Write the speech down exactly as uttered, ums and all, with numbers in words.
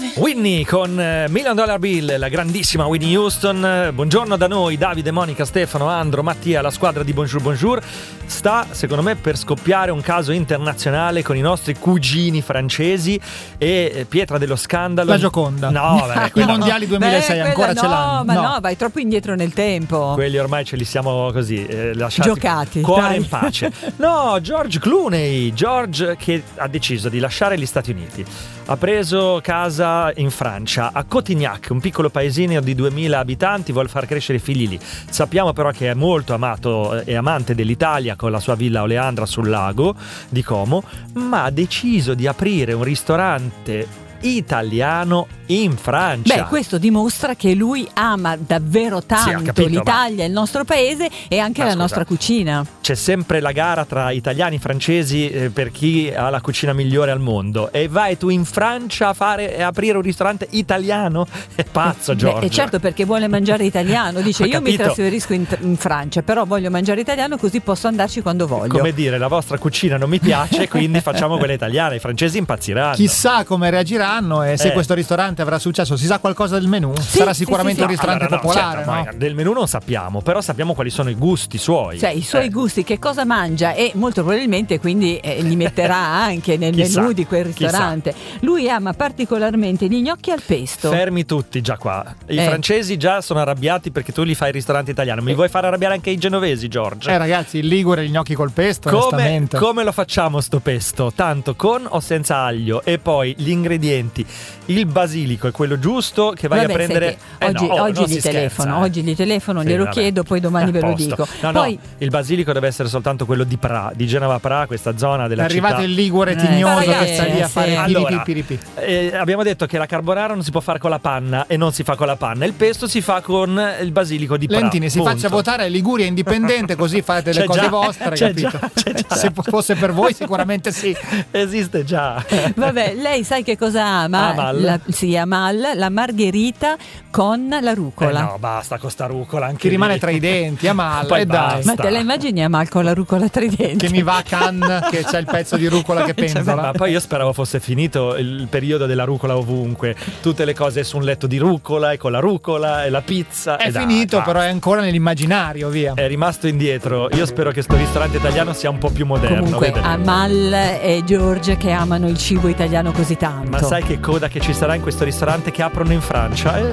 Whitney con Million Dollar Bill, la grandissima Whitney Houston. Buongiorno da noi, Davide, Monica, Stefano, Andro, Mattia, la squadra di Bonjour Bonjour. Sta, secondo me, per scoppiare un caso internazionale con i nostri cugini francesi e Pietra dello Scandalo. La Gioconda. No, beh, i mondiali duemilasei Beh, ancora no, ce l'hanno. Ma no. no, vai troppo indietro nel tempo. Quelli ormai ce li siamo così eh, lasciati. Giocati. Cuore dai. in pace. No, George Clooney. George che ha deciso di lasciare gli Stati Uniti. Ha preso casa in Francia, a Cotignac, un piccolo paesino di duemila abitanti, vuole far crescere i figli lì. Sappiamo però che è molto amato e amante dell'Italia con la sua villa Oleandra sul lago di Como, ma ha deciso di aprire un ristorante italiano in Francia. Beh, questo dimostra che lui ama davvero tanto sì, capito, l'Italia, ma... il nostro paese e anche ma la scusa, nostra cucina. C'è sempre la gara tra italiani e francesi eh, per chi ha la cucina migliore al mondo. E vai tu in Francia a fare e aprire un ristorante italiano? È pazzo, Giorgio. Beh, certo, perché vuole mangiare italiano. Dice: io capito? mi trasferisco in, in Francia, però voglio mangiare italiano, così posso andarci quando voglio. Come dire, la vostra cucina non mi piace, quindi facciamo quella italiana. I francesi impazziranno. Chissà come reagiranno e se Eh. questo ristorante avrà successo. Si sa qualcosa del menù? Sì, Sarà sì, sicuramente sì, sì. un ristorante Allora, no, popolare, certo, no? ma del menù non sappiamo, però sappiamo quali sono i gusti suoi. Cioè i suoi Eh. gusti, che cosa mangia, e molto probabilmente quindi eh, li metterà anche nel Chissà, menù di quel ristorante. Lui ama particolarmente gli gnocchi al pesto. Fermi tutti già qua. I Eh. francesi già sono arrabbiati perché tu li fai il ristorante italiano. Mi vuoi fare arrabbiare anche i genovesi, Giorgio? Eh ragazzi, il Ligure, gli gnocchi col pesto, Come, onestamente. come lo facciamo sto pesto? Tanto con o senza aglio? E poi gli ingredienti. Il basilico è quello giusto che vai Vabbè, a prendere. senti, Eh oggi, no, oh, oggi non gli si telefono, scherza, eh. oggi gli telefono, Sì, glielo vabbè. chiedo, poi domani A ve lo posto. dico. No, Poi, no, il basilico deve essere soltanto quello di Pra, di Genova Pra, questa zona della È arrivato città. il Ligure Eh, tignoso sì, che sta lì a sì. fare Allora, piripi, piripi. Eh, abbiamo detto che la carbonara non si può fare con la panna e non si fa con la panna. Il pesto si fa con il basilico di Pra. Lentini, si punto. faccia votare Liguria indipendente, così fate le C'è cose già, vostre, c'è capito? già, c'è già. Se fosse per voi sicuramente sì. Esiste già. vabbè, lei sai che cosa ama? Amal. La, sì, amal, la margherita con la Eh rucola. no, basta con sta rucola anche Ti rimane lì. tra i denti, a male, Poi e dai. basta. Ma te la immagini Amal con la rucola tra i denti? Che mi va a Cannes, che c'è il pezzo di rucola che Cioè, penzola. ma poi io speravo fosse finito il periodo della rucola ovunque. Tutte le cose su un letto di rucola e con la rucola e la pizza. È e dai, finito, basta. però è ancora nell'immaginario, via. È rimasto indietro. Io spero che sto ristorante italiano sia un po' più moderno. Comunque vedete. Amal e George che amano il cibo italiano così tanto. Ma sai che coda che ci sarà in questo ristorante che aprono in Francia? Eh,